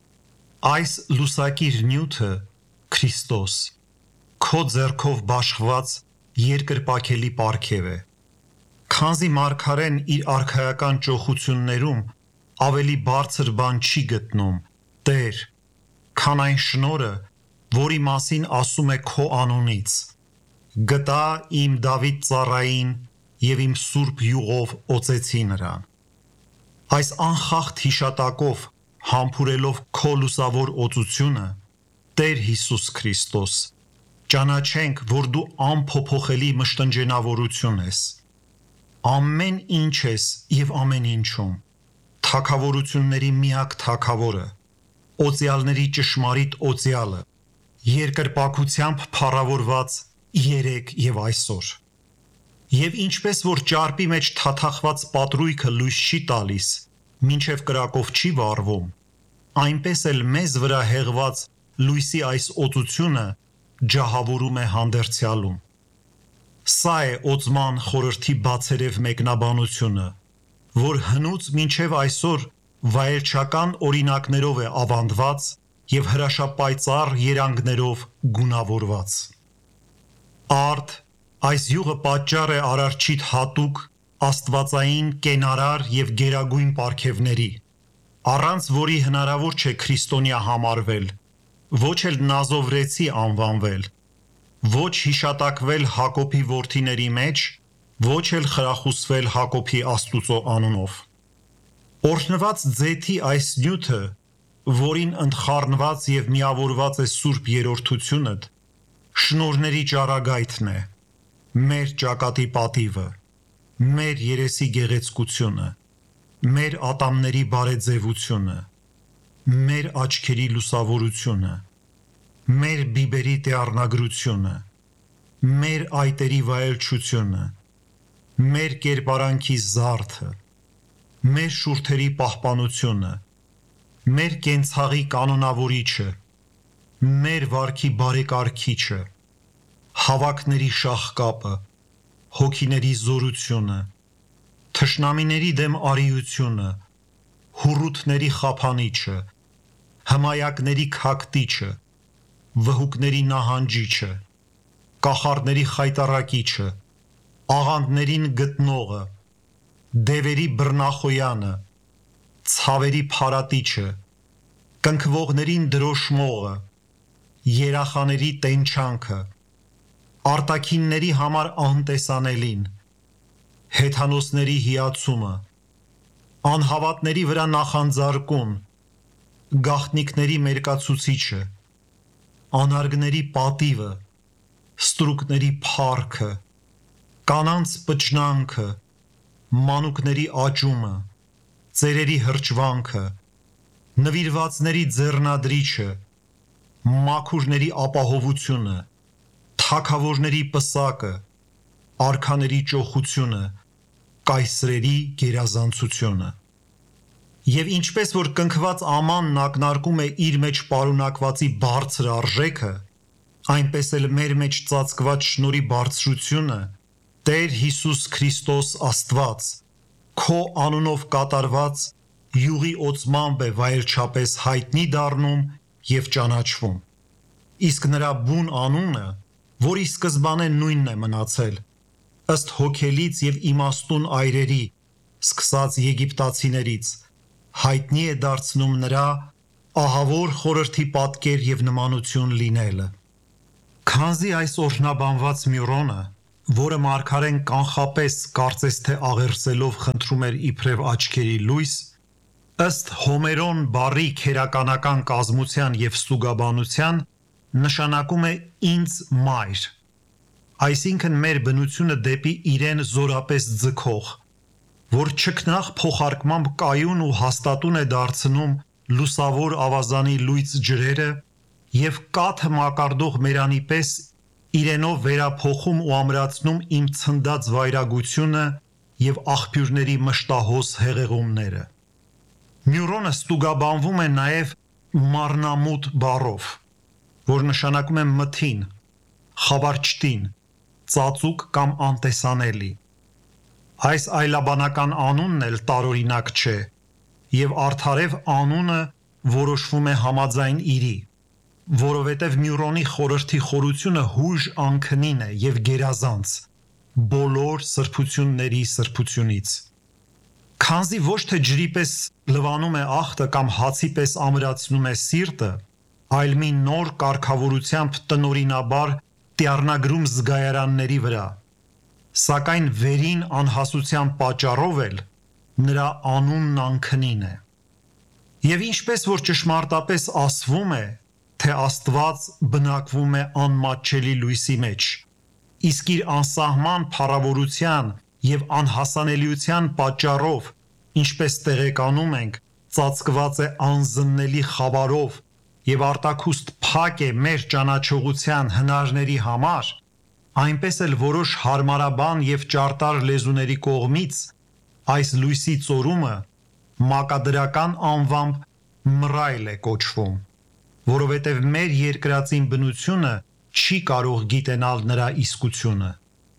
Այս լուսակիր նյութը Քրիստոս, քո ձեռքով բաշխված երկրպագելի պարգև է։ Քանզի մարգարեն իր արքայական ճոխություններում ավելի բարձր բան չի գտնում, Տեր, քան այն շնորը, որի մասին ասում է քո անունից. գտա իմ Դավիթ ծառային եւ իմ սուրբ յուղով օծեցի նրան։ Այս անխախտ հիշատակով համբուրելով քո լուսավոր օծությունը, Տեր Հիսուս Քրիստոս, ճանաչենք, որ դու անփոփոխելի մշտնջենավորություն ես։ Ամեն ինչ ես եւ ամեն ինչում, թագավորությունների միակ թագավորը, օծյալների ճշմարիտ օծյալը, երկրպագությամբ փառավորված երեք եւ այսօր։ Եվ ինչպես որ ճարպի մեջ թաթախված պատրույգը լույս չի տալիս, մինչև կրակով չի վառվում, այնպես էլ մեզ վրա հեղված լույսի այս օծությունը ջահավորում է հանդերձյալում։ Սա է օծման խորհրդի բացերև մեկնաբանությունը, որ հնուց մինչև այսօր վայելչական օրինակներով է ավանդված եւ հրաշապայծառ երանգներով գունավորված։ Արդ այս յուղը պատճառ է արարչիդ հատուկ աստվածային կենարար եւ գերագույն պարգևների, առանց որի հնարավոր չէ քրիստոնյա համարվել, ոչ էլ նազովրեցի անվանվել, ոչ հիշատակվել Հակոբի որդիների մեջ, ոչ էլ խրախուսվել Հակոբի Աստուծո անունով։ Օրհնված ձեթի այս նյութը, որին ընդխառնված եւ միավորված է Սուրբ Երրորդությունդ, շնորհների ճառագայթն է, մեր ճակատի պատիվը, մեր երեսի գեղեցկությունը, մեր ատամների բարեձևությունը, մեր աչքերի լուսավորությունը, մեր բիբերի տեառնագրությունը, մեր այտերի վայելչությունը, մեր կերպարանքի զարդը, մեր շուրթերի պահպանությունը, մեր կենցաղի կանոնավորիչը, մեր վարքի բարեկարգիչը, հավաքների շաղկապը, հոգիների զորությունը, թշնամիների դեմ արիությունը, հուռութների խափանիչը, հմայակների քակտիչը, վհուկների նահանջիչը, կախարդների խայտառակիչը, աղանդներին գտնողը, դևերի բռնախոյանը, ցավերի փարատիչը, կնքվողներին դրոշմողը, երախաների տենչանքը, արտաքինների համար անտեսանելին, հեթանոսների հիացումը, անհավատների վրա նախանձարկուն, գաղտնիքների մերկացուցիչը, անարգների պատիվը, ստրուկների փառքը, կանանց պճնանքը, մանուկների աճումը, ծերերի հրճվանքը, նվիրվածների ձեռնադրիչը, մաքուրների ապահովությունը, թագավորների պսակը, արքաների ճոխությունը, կայսրերի գերազանցությունը։ Եվ ինչպես որ կնքված ամանն ակնարկում է իր մեջ պարունակվածի բարձր արժեքը, այնպես էլ մեր մեջ ծածկված շնորհի բարձրությունը Տեր Հիսուս Քրիստոս Աստված քո անունով կատարված յուղի օծմամբ է վայելչապես հայտնի դառնում և ճանաչվում։ Իսկ նրա բուն անունը, որի սկզբանե նույնն է մնացել, ըստ հոգելից և իմաստուն այրերի, սկսած եգիպտացիներից, հայտնի է դարձնում նրա ահավոր խորհրդի պատկեր և նմանություն լինելը։ Քանզի այս օրհնաբանված Մյուրոնը, որը մարգարեն կանխապես կարծես թե աղերսելով խնդրում էր իբրև աչքերի լույս, ըստ Հոմերոն բառի քերականական կազմության և ստուգաբանության նշանակում է ինձ մայր, այսինքն մեր բնությունը դեպի իրեն զորապես ձգող, որ չքնաղ փոխարկմամբ կայուն ու հաստատուն է դարձնում լուսավոր ավազանի լույծ ջրերը և կաթը մակարդող մերանի պես իրենով վերափոխում ու ամրացնում իմ ցնդած վայրագությունը և աղբյուրների մշտահոս հեղեղումները։ Մյուրոնը ստուգաբանվում է նաև մառնամուտ բառով, որ նշանակում է մթին, խավարչտին, ծածուկ կամ անտեսանելի։ Այս այլաբանական անունն էլ տարօրինակ չէ, և արդարև անունը որոշվում է համաձայն իրի, որովհետև Մյուրոնի խորհրդի խորությունը հույժ անքնին է և գերազանց, բոլոր սրբությունների սրբությունից։ Քանզի ոչ թե ջրի պես լվանում է ախտը կամ հացի պես ամրացնում է սիրտը, այլ մի նոր կարգավորությամբ տնօրինաբար տյառնագրում զգայարանների վրա, սակայն վերին անհասության պատճառով էլ նրա անունն անքնին է։ Եվ ինչպես որ ճշմարտապես ասվում է, թե Աստված բնակվում է անմատչելի լույսի մեջ, իսկ իր անսահման փառավորության և անհասանելիության պատճառով, ինչպես տեղեկանում ենք, ծածկված է անզննելի խավարով և արտաքուստ փակ է մեր ճանաչողության հնարների համար, այնպես էլ որոշ հարմարաբան և ճարտար լեզուների կողմից այս լույսի ծորումը մակադրական անվամբ մռայլ է կոչվում, որովհետև մեր երկրածին բնությունը չի կարող գիտենալ նրա իսկությունը։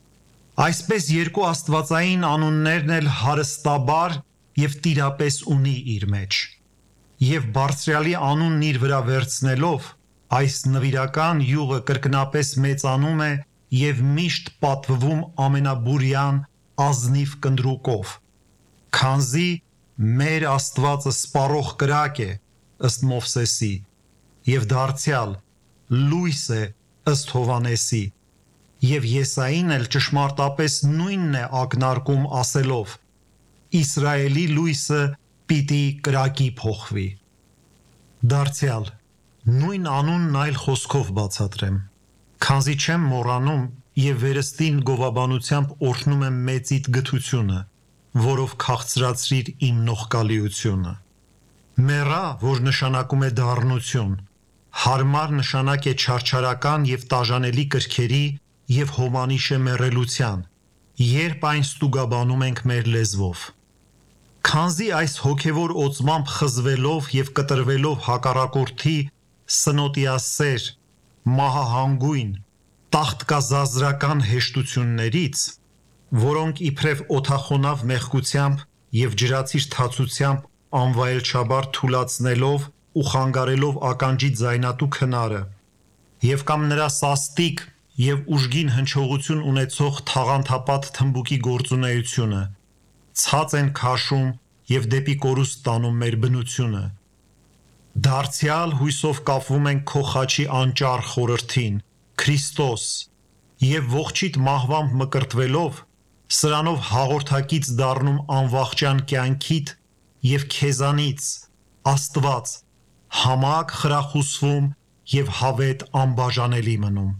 Այսպես երկու աստվածային անուններն էլ հարստաբար և տիրապես ունի իր մեջ, և Բարձրյալի անունն իր վրա վերցնելով, այս նվիրական յուղը կրկնապես մեծանում է և միշտ պատվվում ամենաբուրյան ազնիվ կնդրուկով, քանզի մեր Աստվածը սպառող կրակ է, ըստ Մովսեսի, և դարձյալ լույս է, ըստ Հովհաննեսի, և Եսային էլ ճշմարտապես նույնն է ակնարկում ասելով. Իսրայելի լույսը պիտի կրակի փոխվի։ Դարձյալ նույն անունն այլ խոսքով բացատրեմ, քանզի չեմ մոռանում և վերստին գովաբանությամբ օրհնում եմ մեծիդ գթությունը, որով քաղցրացրիր իմ նողկալիությունը։ Մեռա, որ նշանակում է դառնություն, հարմար նշանակ է չարչարական և տաժանելի կրքերի և հոմանիշ է մեռելության, երբ այն ստուգաբանում ենք մեր լեզվով։ Քանզի այս հոգևոր օծմամբ խզվելով և կտրվելով հակառակորդի սնոտիասեր, մահահանգույն, տաղտկազազրական հեշտություններից, որոնք իբրև օդախոնավ մեղքությամբ և ջրածիր թացությամբ անվայելչաբար թուլացնելով ու խանգարելով ականջի ձայնատու քնարը, և կամ նրա սաստիկ և ուժգին հնչողություն ունեցող թաղանթապատ թմբուկի գործունեությունը, ցած են քաշում և դեպի կորուստ տանում մեր բնությունը։ Դարձյալ հույսով կապվում ենք քո խաչի անճառ խորհրդին, Քրիստոս, և ողջիդ մահվամբ մկրտվելով, սրանով հաղորդակից դառնում անվախճան կյանքիդ և քեզանից, Աստված, համակ խրախուսվում և հավետ անբաժանելի մնում։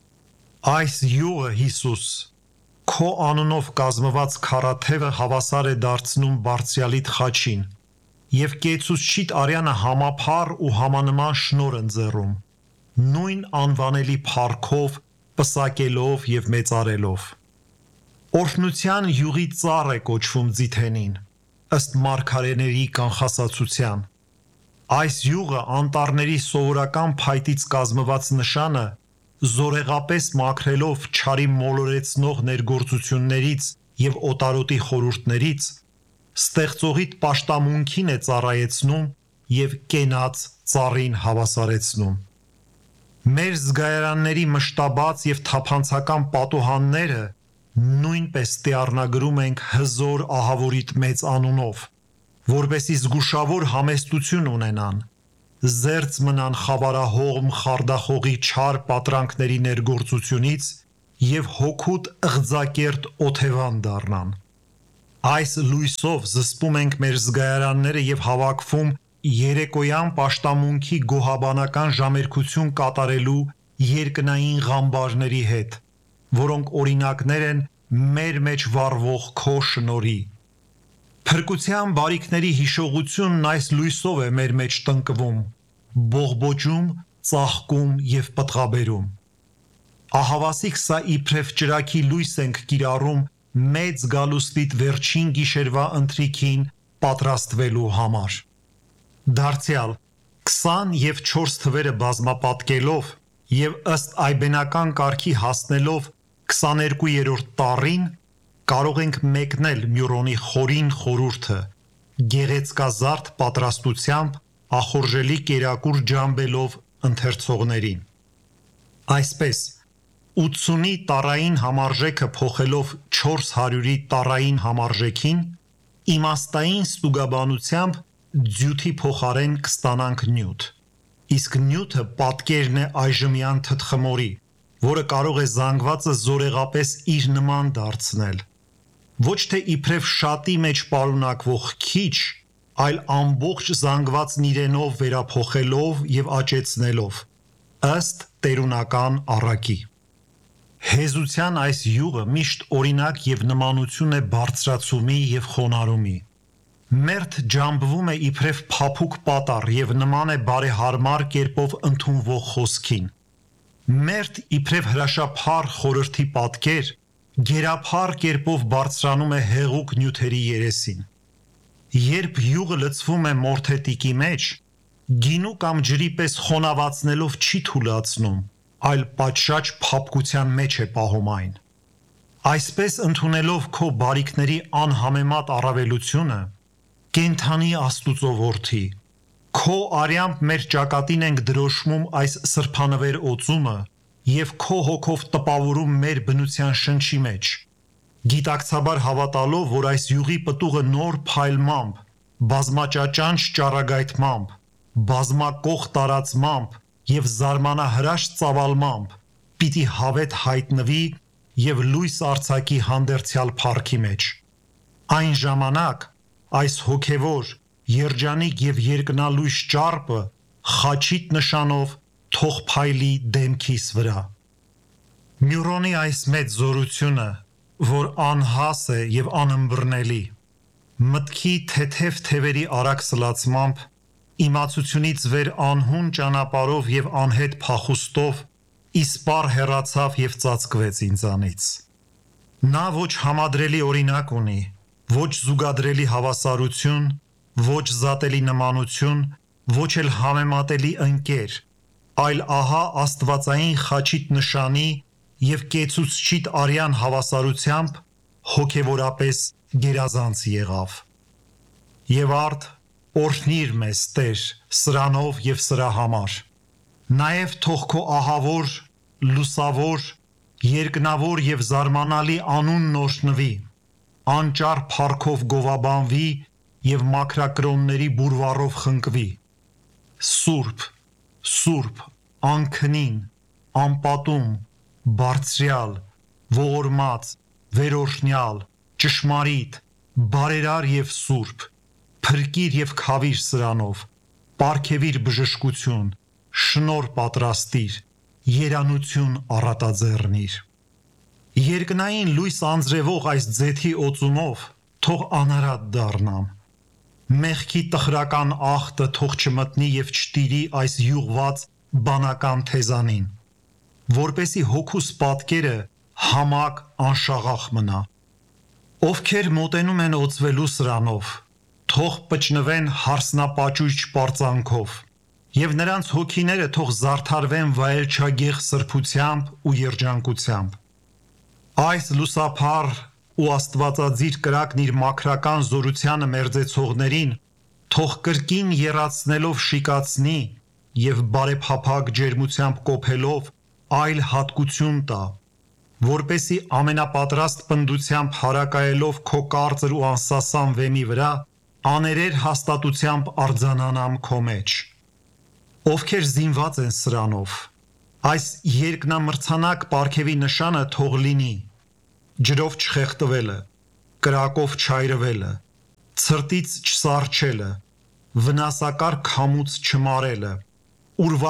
Այս յուղը, Հիսուս, քո անունով կազմված քառաթևը հավասար է դարձնում Բարձրյալիդ խաչին, և կեցուցչիդ արյանը համափառ ու համանման շնորհ ընձեռում, նույն անվանելի փառքով, պսակելով և մեծարելով։ Օրհնության յուղի ծառ է կոչվում Ձիթենին, ըստ մարգարեների կանխասացության։ Այս յուղը անտառների սովորական փայտից կազմված նշանը զորեղապես մաքրելով չարի մոլորեցնող ներգործություններից և օտարոտի խորհուրդներից, ստեղծողիդ պաշտամունքին է ծառայեցնում և կենաց ծառին հավասարեցնում։ Մեր զգայարանների մշտաբաց և թափանցական պատուհանները նույնպես ստիառնագրում ենք հզոր ահավորիդ մեծ անունով, որպեսզի զգուշավոր համեստություն ունենան, զերծ մնան խավարահողմ խարդախողի չար պատրանքների ներգործությունից և հոգուդ ըղձակերտ օթևան դառնան։ Այս լույսով զսպում ենք մեր զգայարանները և հավաքվում երեկոյան պաշտամունքի գոհաբանական ժամերգություն կատարելու երկնային ղամբարների հետ, որոնք օրինակներ են մեր մեջ վառվող քո շնորհի։ Փրկության բարիքների հիշողությունն այս լույսով է մեր մեջ տնկվում, բողբոջում, ծաղկում և պտղաբերում։ Ահավասիկ սա իբրև ճրագի լույս ենք կիրառում մեծ գալուստիդ վերջին գիշերվա ընթրիքին պատրաստվելու համար։ Դարձյալ քսան և չորս թվերը բազմապատկելով և ըստ այբենական կարգի հասնելով քսաներկուերորդ տառին, կարող ենք մեկնել Մյուրոնի խորին խորհուրդը՝ գեղեցկազարդ պատրաստությամբ ախորժելի կերակուր ջամբելով ընթերցողներին։ Այսպես, ութսունի տառային համարժեքը փոխելով չորս հարյուրի տառային համարժեքին, իմաստային ստուգաբանությամբ ձյութի փոխարեն կստանանք նյութ, իսկ նյութը պատկերն է այժմյան թթխմորի, որը կարող է զանգվածը զորեղապես իր նման դարձնել, ոչ թե իբրև շատի մեջ պարունակվող քիչ, այլ ամբողջ զանգվածն իրենով վերափոխելով և աճեցնելով, ըստ տերունական առակի։ Հեզության այս յուղը միշտ օրինակ և նմանություն է բարձրացումի և խոնարհումի։ Մերթ ջամբվում է իբրև փափուկ պատառ և նման է բարեհարմար կերպով ընդունվող խոսքին։ Մերթ իբրև հրաշափառ խորհրդի պատկեր, գերափառ կերպով բարձրանում է հեղուկ նյութերի երեսին։ Երբ յուղը լցվում է մորթետիկի մեջ, գինու կամ ջրի պես խոնավացնելով չի թուլացնում, այլ պատշաճ փափկության մեջ է պահում այն։ Այսպես ընդունելով քո բարիքների անհամեմատ առավելությունը, կենդանի Աստուծո որդի, քո արյամբ մեր ճակատին ենք դրոշմում այս սրբանվեր օծումը և քո հոգով տպավորում մեր բնության շնչի մեջ, գիտակցաբար հավատալով, որ այս յուղի պտուղը նոր փայլմամբ, բազմաճաճանչ ճառագայթմամբ, բազմակող տարածմամբ և զարմանահրաշ ծավալմամբ պիտի հավետ հայտնվի և լույս արձակի հանդերձյալ փառքի մեջ։ Այն ժամանակ այս հոգևոր, երջանիկ և երկնալույս ճառպը խաչիդ նշանով թող փայլի դեմքիս վրա։ Մյուրոնի այս մեծ զորությունը, որ անհաս է և անըմբռնելի, մտքի թեթև թևերի արագ սլացմամբ, իմացությունից վեր անհուն ճանապարհով և անհետ փախուստով իսպառ հեռացավ և ծածկվեց ինձանից։ Նա ոչ համադրելի օրինակ ունի, ոչ զուգադրելի հավասարություն, ոչ զատելի նմանություն, ոչ էլ համեմատելի ընկեր, այլ ահա աստվածային խաչիտ նշանի և կեցուցչիտ արյան հավասարությամբ հոգևորապես գերազանց եղավ։ Եվ արդ օրհնիր մեզ Տեր սրանով և սրա համար, նաև թող քո ահավոր, լուսավոր, երկնավոր և զարմանալի անունն օրհնվի, անճար փառքով գովաբանվի և մաքրակրոնների բուրվառով խնկվի։ Սուրբ, Սուրբ, անքնին, անպատում, բարձրյալ, ողորմած, վերօրհնյալ, ճշմարիտ, բարերար և սուրբ, փրկիր և քավիր սրանով, պարգևիր բժշկություն, շնորհ պատրաստիր, երանություն առատաձեռնիր։ Երկնային լույս անձրևող այս ձեթի օծումով թող անարատ դառնամ, մեղքի տխրական աղտը թող չմտնի և չտիրի այս յուղված բանական թեզանին, որպեսզի հոգուս պատկերը համակ անշաղախ մնա։ Ովքեր մոտենում են օծվելու սրանով, թող պճնվեն հարսնապաճույճ պարծանքով, և նրանց հոգիները թող զարդարվեն վայելչագեղ սրբությամբ ու երջանկությամբ։ Այս լուսափառ ու աստվածաձիր կրակն իր մաքրական զորությանը մերձեցողներին թող կրկին եռացնելով շիկացնի և բարեփափագ ջերմությամբ կոփելով այլ հատկություն տա, որպեսզի ամենապատրաստ պնդությամբ հարակայելով քո կարծր ու անսասան վեմի վրա, աներեր հաստատությամբ արձանանամ քո մեջ։ Ովքեր զինված են սրանով, այս երկնամրցանակ պարգևի նշանը թող լինի ջրով չխեղդվելը, կրակով չայրվելը, ցրտից չսառչելը, վնասակար քամուց չմարելը, ուրվագ